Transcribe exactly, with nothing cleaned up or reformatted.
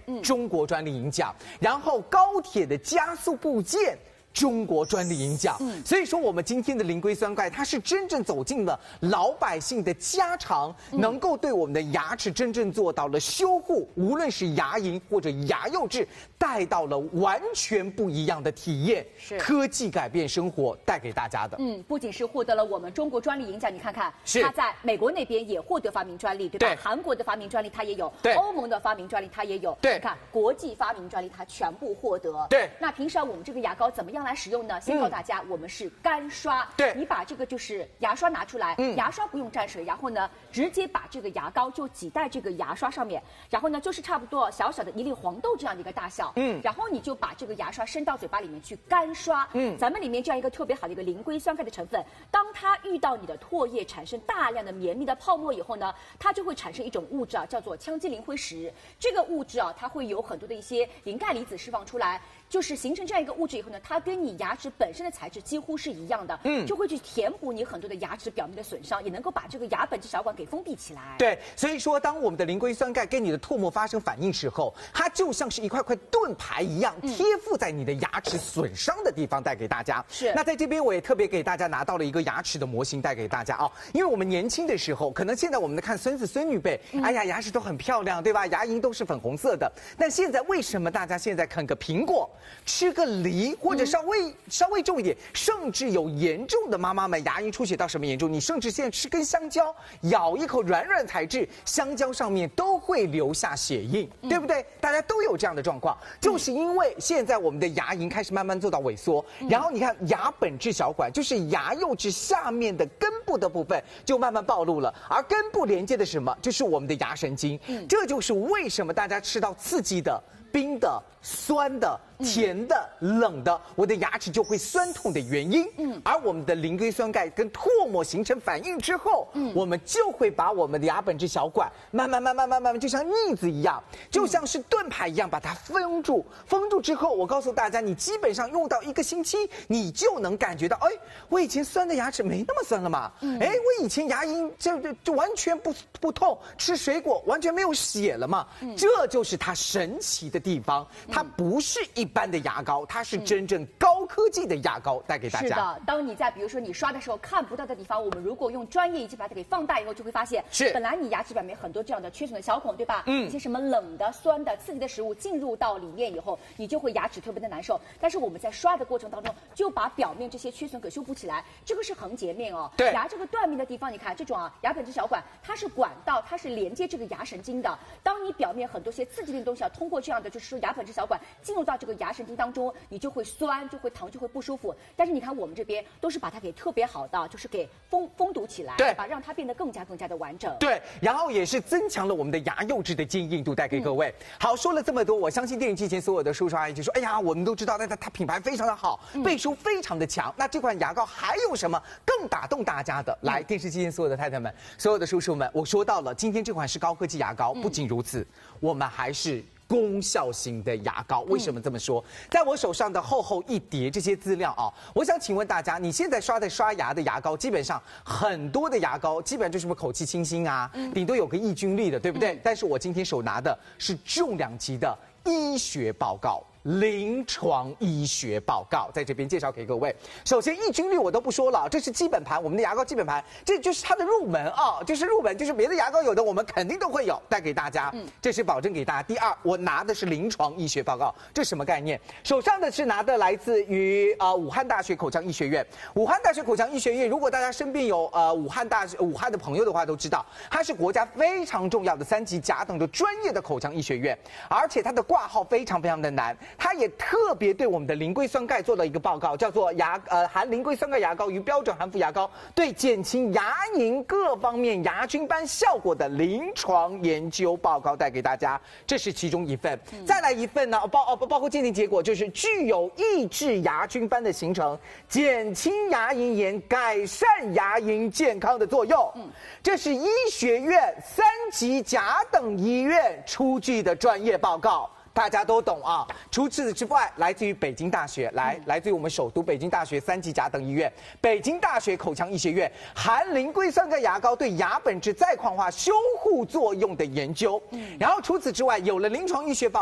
嗯，中国专利银奖，然后高铁的加速部件。中国专利银奖，嗯，所以说我们今天的灵龟酸钙，它是真正走进了老百姓的家常，嗯、能够对我们的牙齿真正做到了修护，无论是牙龈或者牙釉质，带到了完全不一样的体验。 是科技改变生活带给大家的。 嗯，不仅是获得了我们中国专利银奖，你看看， 是它在美国那边也获得发明专利，对吧？ 对， 韩国的发明专利它也有， 对， 欧盟的发明专利它也有， 对， 你看国际发明专利它全部获得。 对， 那平时啊，我们这个牙膏怎么样来使用呢？先告诉大家，我们是干刷。 对， 你把这个就是牙刷拿出来，嗯，牙刷不用蘸水，然后呢，直接把这个牙膏就挤在这个牙刷上面，然后呢，就是差不多小小的一粒黄豆这样的一个大小，嗯，然后你就把这个牙刷伸到嘴巴里面去干刷，嗯，咱们里面这样一个特别好的一个灵龟酸钙的成分，当它遇到你的唾液产生大量的绵密的泡沫以后呢，它就会产生一种物质啊，叫做羟基磷灰石。这个物质啊，它会有很多的一些磷钙离子释放出来。就是形成这样一个物质以后呢，它跟你牙齿本身的材质几乎是一样的，嗯，就会去填补你很多的牙齿表面的损伤，也能够把这个牙本质小管给封闭起来。 对，所以说当我们的灵龟酸钙跟你的唾沫发生反应时候，它就像是一块块盾牌一样，贴附在你的牙齿损伤的地方，带给大家。 是。 那在这边我也特别给大家拿到了一个牙齿的模型，带给大家啊，因为我们年轻的时候，可能现在我们看孙子孙女辈，嗯、哎呀，牙齿都很漂亮，对吧？牙龈都是粉红色的。但现在为什么大家现在啃个苹果，吃个梨，或者稍微、嗯、稍微重一点，甚至有严重的妈妈们牙龈出血到什么严重？你甚至现在吃根香蕉，咬一口软软材质，香蕉上面都会留下血印，嗯、对不对？大家都有这样的状况，就是因为现在我们的牙龈开始慢慢做到萎缩，嗯、然后你看牙本质小管，就是牙釉质下面的根部的部分就慢慢暴露了，而根部连接的什么？就是我们的牙神经，嗯、这就是为什么大家吃到刺激的、冰的、酸的、甜的、冷的，我的牙齿就会酸痛的原因。嗯，而我们的灵龟酸钙跟唾沫形成反应之后，嗯，我们就会把我们的牙本质小管慢慢慢慢慢慢慢，就像腻子一样，就像是盾牌一样，把它封住。封住之后，我告诉大家，你基本上用到一个星期，你就能感觉到，哎，我以前酸的牙齿没那么酸了嘛。嗯，哎，我以前牙龈就就就完全不不痛，吃水果完全没有血了嘛。嗯，这就是它神奇的地方，它不是一般的牙膏，它是真正高科技的牙膏，带给大家。 是的，当你在比如说你刷的时候看不到的地方，我们如果用专业仪器把它给放大以后，就会发现， 是本来你牙齿表面很多这样的缺损的小孔，对吧？嗯，一些什么冷的、酸的、刺激的食物进入到里面以后，你就会牙齿特别的难受。但是我们在刷的过程当中，就把表面这些缺损给修补起来。这个是横截面哦， 对， 牙这个断面的地方，你看这种啊牙本质小管，它是管道，它是连接这个牙神经的。当你表面很多些刺激的东西啊，通过这样的就是说牙本质小管进入到这个牙神经当中，你就会酸，就会疼，就会不舒服。但是你看我们这边都是把它给特别好的，就是给封封堵起来， 对吧？让它变得更加更加的完整。 对，然后也是增强了我们的牙釉质的坚硬度，带给各位。嗯、好，说了这么多，我相信电影机前所有的叔叔阿姨就说：“哎呀，我们都知道，但它它品牌非常的好，背书非常的强。那这款牙膏还有什么更打动大家的？”来，电视机前所有的太太们，所有的叔叔们，我说到了，今天这款是高科技牙膏，不仅如此，我们还是功效型的牙膏。为什么这么说？在我手上的厚厚一叠这些资料啊，我想请问大家，你现在刷的刷牙的牙膏，基本上很多的牙膏基本上就是什么口气清新啊，顶多有个抑菌力的，对不对？但是我今天手拿的是重量级的医学报告。临床医学报告在这边介绍给各位。首先，抑菌率我都不说了，这是基本盘，我们的牙膏基本盘，这就是它的入门啊，就是入门，就是别的牙膏有的，我们肯定都会有，带给大家。嗯，这是保证给大家。第二，我拿的是临床医学报告，这什么概念？手上的是拿的来自于呃武汉大学口腔医学院。武汉大学口腔医学院，如果大家身边有呃武汉大武汉的朋友的话，都知道它是国家非常重要的三级甲等的专业的口腔医学院，而且它的挂号非常非常的难。它也特别对我们的灵龟酸钙做了一个报告，叫做牙呃含灵龟酸钙牙膏与标准含氟牙膏对减轻牙龈各方面牙菌斑效果的临床研究报告，带给大家。这是其中一份，嗯、再来一份呢，包包包括鉴定结果，就是具有抑制牙菌斑的形成，减轻牙龈炎，改善牙龈健康的作用。嗯，这是医学院三级甲等医院出具的专业报告。大家都懂啊。除此之外，来自于北京大学，来、嗯、来自于我们首都北京大学三级甲等医院，北京大学口腔医学院含灵龟酸钙牙膏对牙本质再矿化修护作用的研究。嗯，然后除此之外，有了临床医学报。